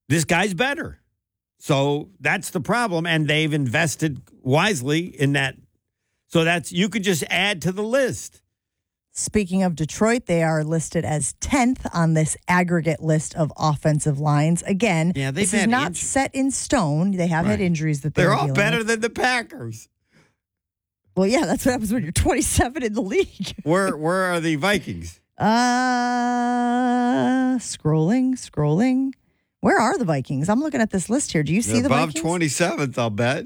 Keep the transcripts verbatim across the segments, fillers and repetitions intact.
this guy's better. So that's the problem, and they've invested wisely in that. So that's you could just add to the list. Speaking of Detroit, they are listed as tenth on this aggregate list of offensive lines. Again, yeah, this is not injuries. set in stone. They have right. had injuries that they're, they're all dealing better with. than the Packers. Well, yeah, that's what happens when you're twenty-seven in the league. Where where are the Vikings? Uh, scrolling, scrolling. Where are the Vikings? I'm looking at this list here. Do you see They're the above Vikings? twenty-seventh, I'll bet.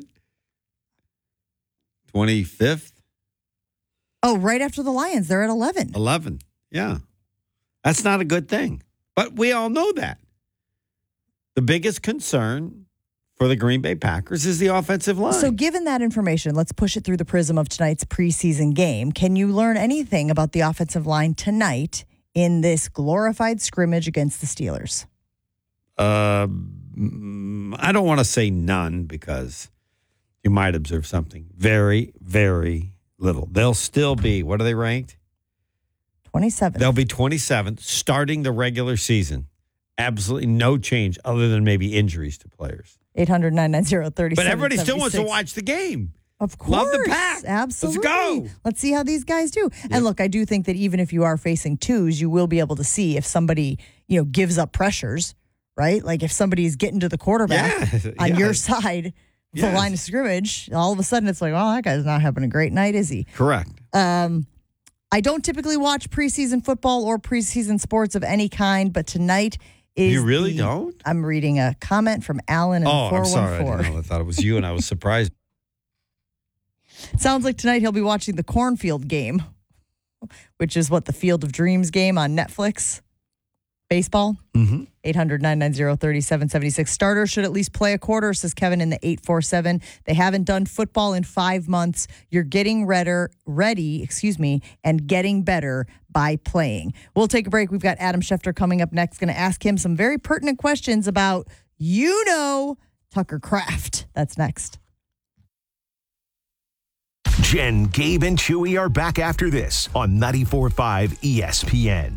twenty-fifth? Oh, right after the Lions. They're at eleven. eleven, yeah. That's not a good thing. But we all know that. The biggest concern for the Green Bay Packers is the offensive line. So given that information, let's push it through the prism of tonight's preseason game. Can you learn anything about the offensive line tonight in this glorified scrimmage against the Steelers? Uh, I don't want to say none because you might observe something. Very, very little. They'll still be, what are they ranked? twenty-seventh. They'll be twenty-seventh starting the regular season. Absolutely no change other than maybe injuries to players. eight hundred, nine nine zero, three seven seven six. But everybody still wants to watch the game. Of course. Love the Pack. Absolutely. Let's go. Let's see how these guys do. Yep. And look, I do think that even if you are facing twos, you will be able to see if somebody, you know, gives up pressures, right? Like if somebody's getting to the quarterback yeah. on yeah. your side, the yes. line of scrimmage, all of a sudden it's like, oh, that guy's not having a great night, is he? Correct. Um, I don't typically watch preseason football or preseason sports of any kind, but tonight is You really the, don't? I'm reading a comment from Alan in Oh, four I'm one sorry. I, four. didn't know. I thought it was you, and I was surprised. Sounds like tonight he'll be watching the Cornfield game, which is what, the Field of Dreams game on Netflix. Baseball. Mm-hmm. eight hundred, nine nine zero, three seven seven six. Starter should at least play a quarter, says Kevin in the eight four seven. They haven't done football in five months. You're getting redder, ready, excuse me, and getting better by playing. We'll take a break. We've got Adam Schefter coming up next. Going to ask him some very pertinent questions about, you know, Tucker Kraft. That's next. Jen, Gabe, and Chewy are back after this on ninety-four point five E S P N.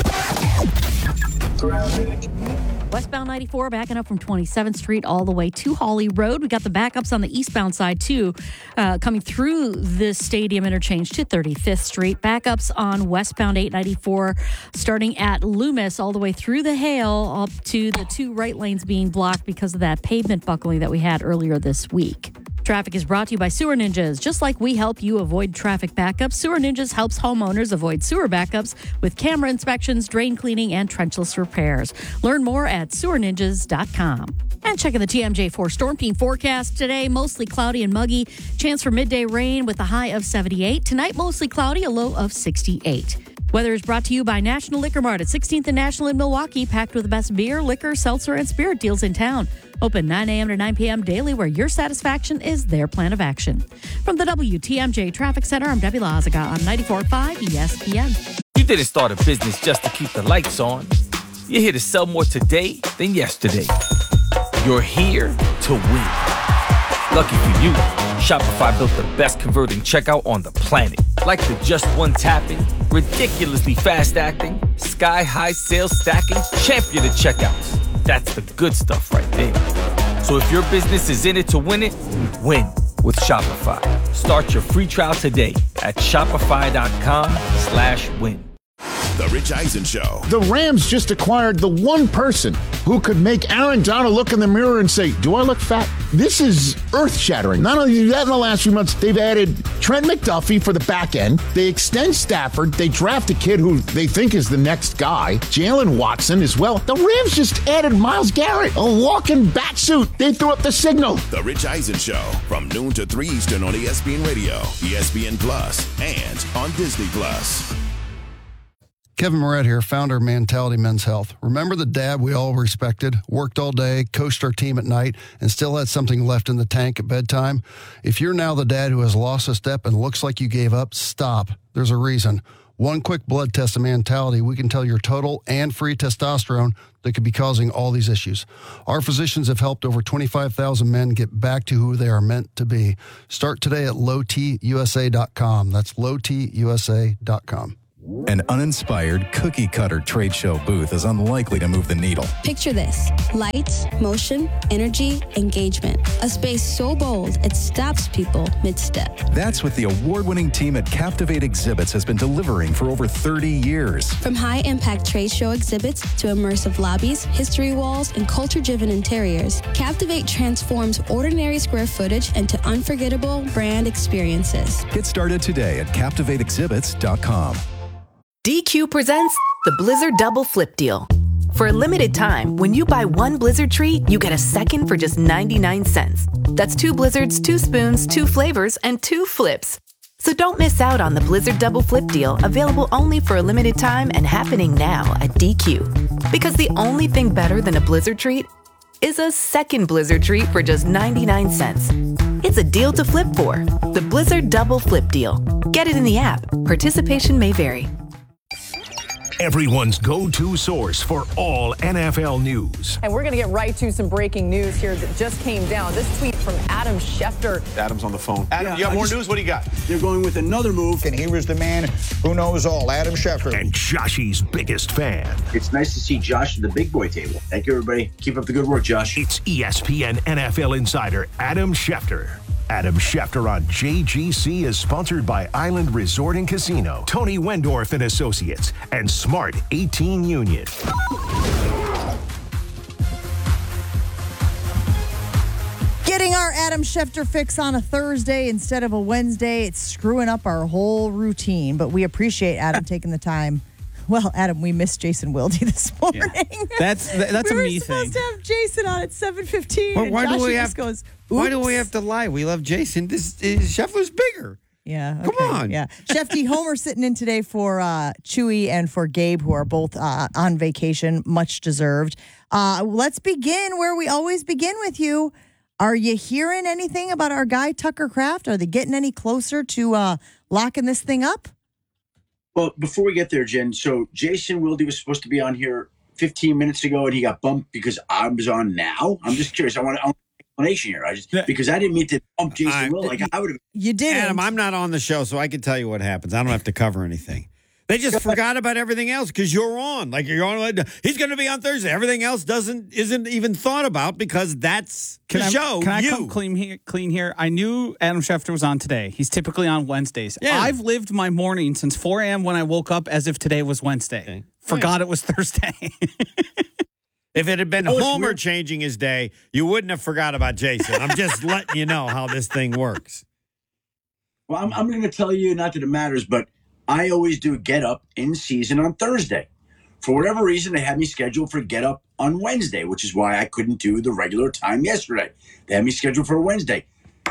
Westbound ninety-four backing up from twenty-seventh Street all the way to Hawley Road. We got the backups on the eastbound side, too, uh, coming through the stadium interchange to thirty-fifth Street. Backups on westbound eight ninety-four starting at Loomis all the way through the Hale up to the two right lanes being blocked because of that pavement buckling that we had earlier this week. Traffic is brought to you by Sewer Ninjas. Just like we help you avoid traffic backups, Sewer Ninjas helps homeowners avoid sewer backups with camera inspections, drain cleaning, and trenchless repairs. Learn more at sewer ninjas dot com. And checking the T M J four Storm Team forecast today, mostly cloudy and muggy. Chance for midday rain with a high of seventy-eight. Tonight, mostly cloudy, a low of sixty-eight. Weather is brought to you by National Liquor Mart at sixteenth and National in Milwaukee, packed with the best beer, liquor, seltzer, and spirit deals in town. Open nine a.m. to nine p.m. daily, where your satisfaction is their plan of action. From the W T M J Traffic Center, I'm Debbie Lazaga on ninety-four point five E S P N. You didn't start a business just to keep the lights on. You're here to sell more today than yesterday. You're here to win. Lucky for you, Shopify built the best converting checkout on the planet. Like the just one tapping, ridiculously fast acting, sky-high sales stacking, champion of checkouts. That's the good stuff right there. So if your business is in it to win it, win with Shopify. Start your free trial today at shopify.com slash win. The Rich Eisen Show. The Rams just acquired the one person who could make Aaron Donald look in the mirror and say, do I look fat? This is earth-shattering. Not only do that in the last few months, they've added Trent McDuffie for the back end. They extend Stafford. They draft a kid who they think is the next guy, Jalen Watson as well. The Rams just added Myles Garrett, a walking bat suit. They threw up the signal. The Rich Eisen Show from noon to three Eastern on E S P N Radio, E S P N Plus, and on Disney Plus. Kevin Moret here, founder of Mentality Men's Health. Remember the dad we all respected, worked all day, coached our team at night, and still had something left in the tank at bedtime? If you're now the dad who has lost a step and looks like you gave up, stop. There's a reason. One quick blood test of Mentality, we can tell your total and free testosterone that could be causing all these issues. Our physicians have helped over twenty-five thousand men get back to who they are meant to be. Start today at low t u s a dot com. That's low t u s a dot com. An uninspired, cookie-cutter trade show booth is unlikely to move the needle. Picture this. Lights, motion, energy, engagement. A space so bold, it stops people mid-step. That's what the award-winning team at Captivate Exhibits has been delivering for over thirty years. From high-impact trade show exhibits to immersive lobbies, history walls, and culture-driven interiors, Captivate transforms ordinary square footage into unforgettable brand experiences. Get started today at captivate exhibits dot com. D Q presents the Blizzard Double Flip Deal. For a limited time, when you buy one Blizzard treat, you get a second for just ninety-nine cents. That's two Blizzards, two spoons, two flavors, and two flips. So don't miss out on the Blizzard Double Flip Deal, available only for a limited time and happening now at D Q. Because the only thing better than a Blizzard treat is a second Blizzard treat for just ninety-nine cents. It's a deal to flip for. The Blizzard Double Flip Deal. Get it in the app. Participation may vary. Everyone's go-to source for all N F L news. And we're going to get right to some breaking news here that just came down. This tweet from Adam Schefter. Adam's on the phone. Adam, Yeah, you have I more just- news? What do you got? They're going with another move. And he was the man who knows all, Adam Schefter. And Joshy's biggest fan. It's nice to see Josh at the big boy table. Thank you, everybody. Keep up the good work, Josh. It's E S P N N F L insider Adam Schefter. Adam Schefter on J G C is sponsored by Island Resort and Casino, Tony Wendorf and Associates, and Smart eighteen Union. Getting our Adam Schefter fix on a Thursday instead of a Wednesday, it's screwing up our whole routine, but we appreciate Adam taking the time. Well, Adam, we missed Jason Wilde this morning. Yeah. That's that's we a were me thing. supposed to have Jason on at seven fifteen. Well, and why do Joshua we just have? goes, Why do "Oops." we have to lie? We love Jason. This is Scheffler's bigger. Yeah. Come okay, on. Yeah. Shefty, Homer sitting in today for uh, Chewy and for Gabe, who are both uh, on vacation, much deserved. Uh, let's begin where we always begin with you. Are you hearing anything about our guy, Tucker Kraft? Are they getting any closer to uh, locking this thing up? Well, before we get there, Jen, so Jason Wilde was supposed to be on here fifteen minutes ago, and he got bumped because I was on now. I'm just curious. I want, I want an explanation here. I just because I didn't mean to bump Jason I- Wilde. Like I would have. You did, Adam, I'm not on the show, so I can tell you what happens. I don't have to cover anything. They just forgot about everything else because you're on. Like you're on. He's going to be on Thursday. Everything else doesn't isn't even thought about because that's Can the I, show. Can I you. come clean here, clean here? I knew Adam Schefter was on today. He's typically on Wednesdays. Yeah. I've lived my morning since four a.m. when I woke up as if today was Wednesday. Okay. Forgot it was Thursday. If it had been Oh, it's Homer weird. changing his day, you wouldn't have forgot about Jason. I'm just letting you know how this thing works. Well, I'm, I'm going to tell you, not that it matters, but I always do Get Up in season on Thursday. For whatever reason, they had me scheduled for Get Up on Wednesday, which is why I couldn't do the regular time yesterday. They had me scheduled for a Wednesday.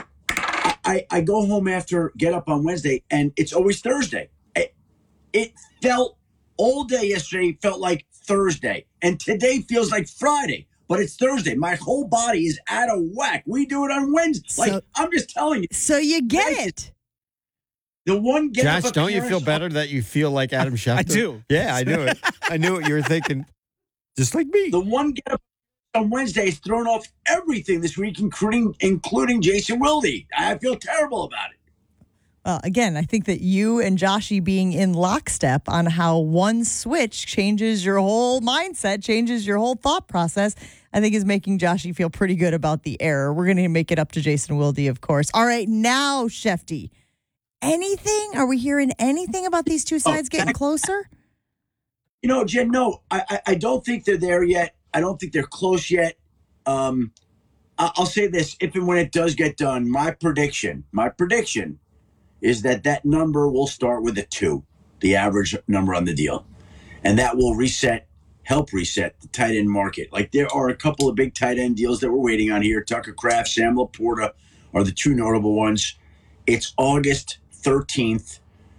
I, I, I go home after Get Up on Wednesday, and it's always Thursday. It, it felt all day yesterday felt like Thursday, and today feels like Friday. But it's Thursday. My whole body is out of whack. We do it on Wednesday. So- like I'm just telling you. So you get Right. it. The one Get Josh, Up don't you feel appearance- better that you feel like Adam Schefter? I do. Yeah, I knew it. I knew what you were thinking. Just like me. The one Get Up on Wednesday has thrown off everything this week, including including Jason Wilde. I feel terrible about it. Well, again, I think that you and Joshy being in lockstep on how one switch changes your whole mindset, changes your whole thought process, I think is making Joshy feel pretty good about the error. We're going to make it up to Jason Wilde, of course. All right, now, Shefty, anything? Are we hearing anything about these two sides Oh, getting closer? You know, Jen, no, I, I, I don't think they're there yet. I don't think they're close yet. Um, I, I'll say this, if and when it does get done, my prediction, my prediction is that that number will start with a two, the average number on the deal. And that will reset, help reset the tight end market. Like there are a couple of big tight end deals that we're waiting on here. Tucker Kraft, Sam Laporta are the two notable ones. It's August thirteenth.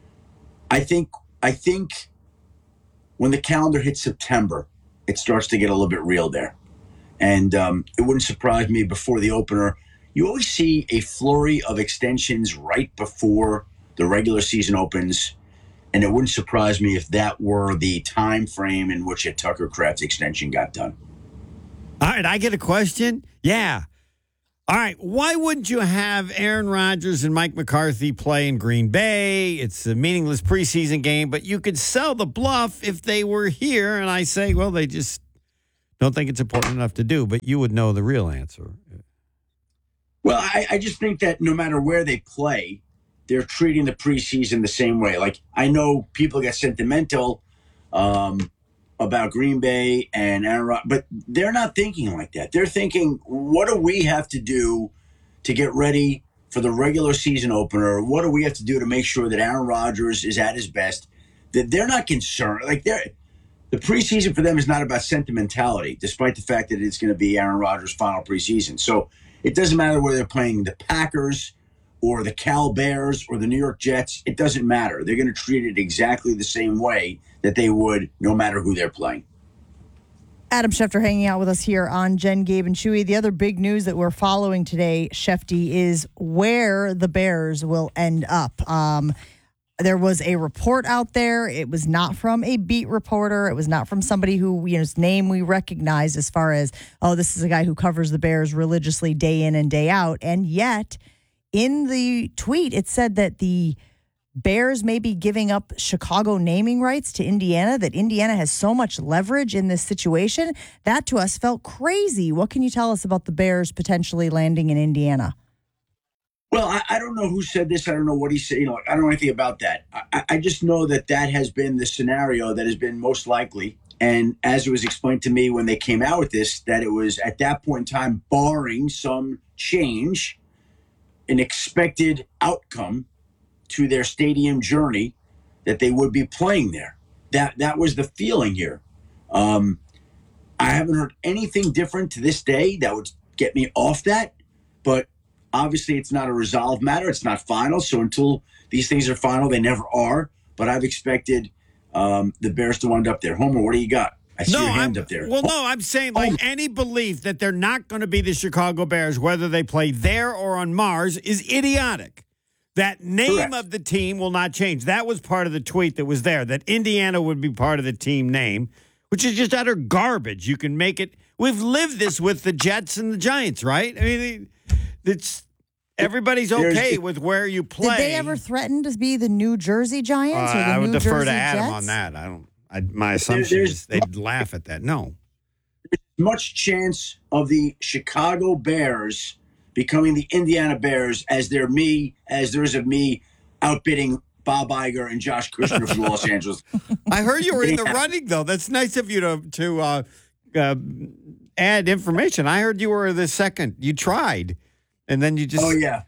I think, I think when the calendar hits September, it starts to get a little bit real there. And um, it wouldn't surprise me before the opener. You always see a flurry of extensions right before the regular season opens, and it wouldn't surprise me if that were the time frame in which a Tucker Kraft extension got done. All right, I get a question. Yeah. All right, why wouldn't you have Aaron Rodgers and Mike McCarthy play in Green Bay? It's a meaningless preseason game, but you could sell the bluff if they were here. And I say, well, they just don't think it's important enough to do, but you would know the real answer. Well, I, I just think that no matter where they play, they're treating the preseason the same way. Like, I know people get sentimental um, about Green Bay and Aaron Rodgers, but they're not thinking like that. They're thinking, what do we have to do to get ready for the regular season opener? What do we have to do to make sure that Aaron Rodgers is at his best? That they're not concerned. Like, they're the preseason for them is not about sentimentality, despite the fact that it's going to be Aaron Rodgers' final preseason. So it doesn't matter whether they're playing the Packers or the Cal Bears or the New York Jets. It doesn't matter. They're going to treat it exactly the same way that they would no matter who they're playing. Adam Schefter hanging out with us here on Jen, Gabe, and Chewy. The other big news that we're following today, Shefty, is where the Bears will end up. Um, there was a report out there. It was not from a beat reporter. It was not from somebody who, you know, his name we recognize as far as, oh, this is a guy who covers the Bears religiously day in and day out. And yet, in the tweet, it said that the Bears may be giving up Chicago naming rights to Indiana, that Indiana has so much leverage in this situation. That to us felt crazy. What can you tell us about the Bears potentially landing in Indiana? Well, I, I don't know who said this. I don't know what he said. You know, I don't know anything about that. I, I just know that that has been the scenario that has been most likely. And as it was explained to me when they came out with this, that it was at that point in time, barring some change, an expected outcome to their stadium journey, that they would be playing there. That that was the feeling here. Um, I haven't heard anything different to this day that would get me off that. But obviously, it's not a resolved matter. It's not final. So until these things are final, they never are. But I've expected um, the Bears to wind up there. Homer, what do you got? I see no, your hand I'm, up there. Well, no, I'm saying like any belief that they're not going to be the Chicago Bears, whether they play there or on Mars, is idiotic. That name Correct. of the team will not change. That was part of the tweet that was there, that Indiana would be part of the team name, which is just utter garbage. You can make it. We've lived this with the Jets and the Giants, right? I mean, it's everybody's okay with where you play. Did they ever threaten to be the New Jersey Giants Uh, or the I would New defer Jersey to Adam Jets? on that. I don't. I, my assumption there's- is they'd laugh at that. No. Much chance of the Chicago Bears becoming the Indiana Bears as there me as there is of me outbidding Bob Iger and Josh Kushner from Los Angeles. I heard you were in the Yeah. running, though. That's nice of you to to uh, uh, add information. I heard you were the second. You tried, and then you just. Oh yeah,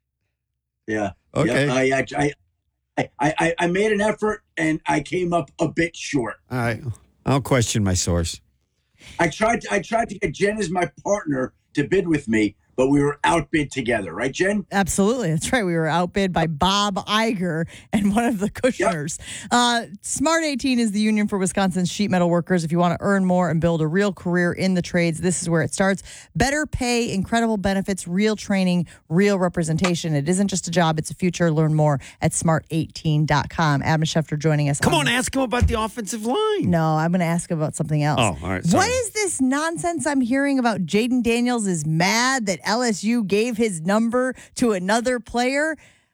yeah. Okay. Yep. I, I, I, I, I made an effort and I came up a bit short. All right. I'll question my source. I tried. To, I tried to get Jen as my partner to bid with me, but we were outbid together, right, Jen? Absolutely. That's right. We were outbid by Bob Iger and one of the Kushners. Yep. Uh, Smart eighteen is the union for Wisconsin's sheet metal workers. If you want to earn more and build a real career in the trades, this is where it starts. Better pay, incredible benefits, real training, real representation. It isn't just a job, it's a future. Learn more at smart eighteen dot com. Adam Schefter joining us. Come on, on, ask him about the offensive line. No, I'm going to ask about something else. Oh, all right. Sorry. What is this nonsense I'm hearing about Jaden Daniels is mad that L S U gave his number to another player?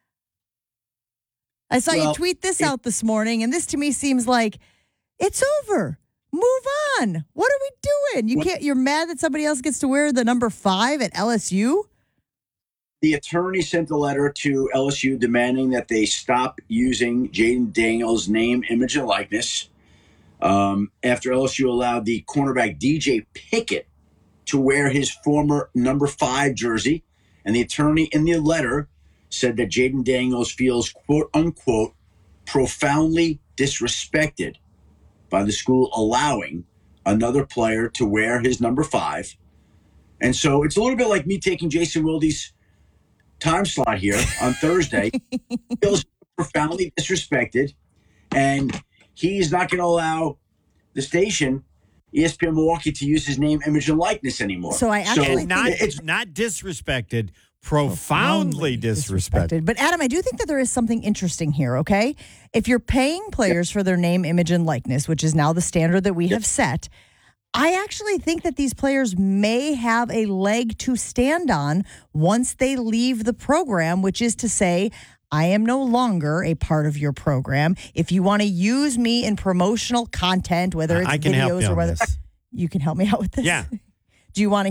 I saw Well, you tweet this it- out this morning, and this to me seems like it's over. Move on. What are we doing? You What- can't. You're mad that somebody else gets to wear the number five at L S U? The attorney sent a letter to L S U demanding that they stop using Jaden Daniels' name, image, and likeness um, after L S U allowed the cornerback D J Pickett to wear his former number five jersey. And the attorney in the letter said that Jaden Daniels feels, quote unquote, profoundly disrespected by the school allowing another player to wear his number five. And so it's a little bit like me taking Jason Wilde's time slot here on Thursday. He feels profoundly disrespected, and he's not going to allow the station, E S P N Milwaukee, to use his name, image, and likeness anymore. So I actually And not, think it's not disrespected, profoundly disrespected. But Adam, I do think that there is something interesting here, okay? If you're paying players for their name, image, and likeness, which is now the standard that we have set, I actually think that these players may have a leg to stand on once they leave the program, which is to say, I am no longer a part of your program. If you want to use me in promotional content, whether it's I can videos help you or on whether this. you can help me out with this. Yeah. Do you want to